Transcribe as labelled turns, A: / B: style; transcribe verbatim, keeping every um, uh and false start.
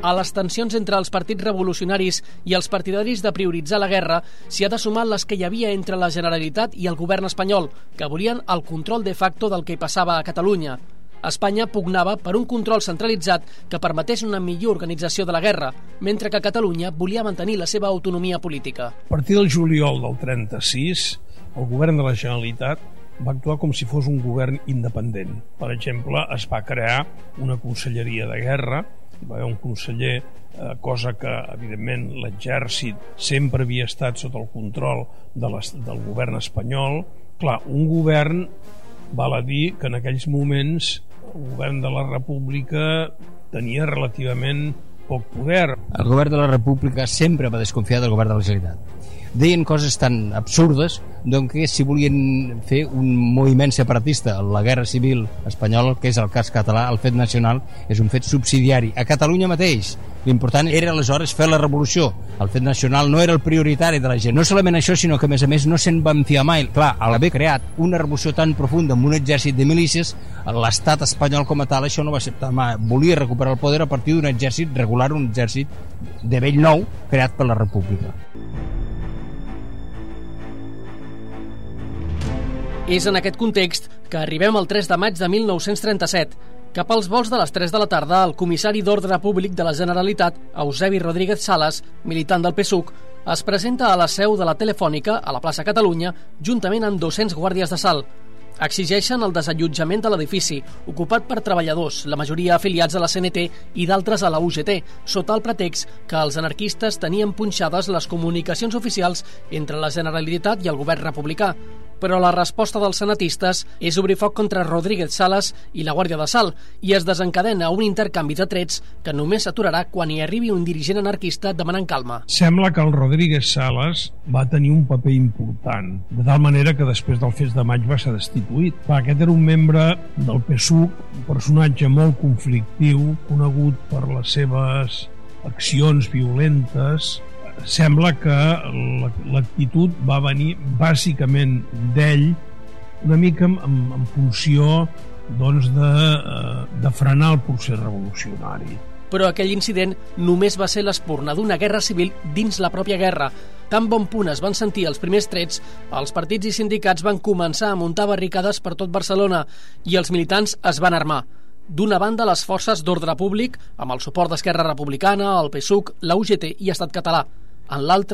A: A les tensions entre els partits revolucionaris i els partidaris de prioritzar la guerra s'hi ha de sumar les que hi havia entre la Generalitat i el govern espanyol, que volien el control de facto del que passava a Catalunya. Espanya pugnava per un control centralitzat que permetés una millor organització de la guerra, mentre que Catalunya volia mantenir la seva autonomia política.
B: A partir del juliol del trenta-sis, el govern de la Generalitat va actuar com si fos un govern independent. Per exemple, es va crear una conselleria de guerra, hi va haver un conseller, eh, cosa que, evidentment, l'exèrcit sempre havia estat sota el control de les, del govern espanyol. Clar, un govern, val a dir que en aquells moments el govern de la República tenia relativament poc poder.
C: El govern de la República sempre va desconfiar del govern de la Generalitat. Deien coses tan absurdes doncs que si volien fer un moviment separatista, la guerra civil espanyola, que és el cas català, el fet nacional és un fet subsidiari. A Catalunya mateix, l'important era aleshores fer la revolució. El fet nacional no era el prioritari de la gent. No solament això, sinó que a més a més no se'n van fiar mai. Clar, al haver creat una revolució tan profunda amb un exèrcit de milícies, l'estat espanyol com a tal això no va acceptar mai. Volia recuperar el poder a partir d'un exèrcit regular, un exèrcit de vell nou creat per la República.
A: És en aquest context que arribem al tres de maig de mil nou-cents trenta-set. Cap als volts de les tres de la tarda, el comissari d'Ordre Públic de la Generalitat, Eusebi Rodríguez Salas, militant del P S U C, es presenta a la seu de la Telefònica, a la plaça Catalunya, juntament amb dos-cents guàrdies d'assalt. Exigeixen el desallotjament de l'edifici, ocupat per treballadors, la majoria afiliats a la C N T i d'altres a la U G T, sota el pretext que els anarquistes tenien punxades les comunicacions oficials entre la Generalitat i el govern republicà. Però la resposta dels senatistes és obrir foc contra Rodríguez Salas i la Guàrdia d'Assalt i es desencadena un intercanvi de trets que només s'aturarà quan hi arribi un dirigent anarquista demanant calma.
B: Sembla que el Rodríguez Salas va tenir un paper important, de tal manera que després del fets de maig va ser destituït. Aquest era un membre del P S U C, un personatge molt conflictiu, conegut per les seves accions violentes. Sembla que l'actitud va venir bàsicament d'ell, una mica en, en funció doncs, de, de frenar el procés revolucionari.
A: Però aquell incident només va ser l'espurna d'una guerra civil dins la pròpia guerra. Tan bon punt es van sentir els primers trets, els partits i sindicats van començar a muntar barricades per tot Barcelona i els militants es van armar. D'una banda, les forces d'ordre públic, amb el suport d'Esquerra Republicana, el P S U C, la U G T i Estat Català. En l'altra,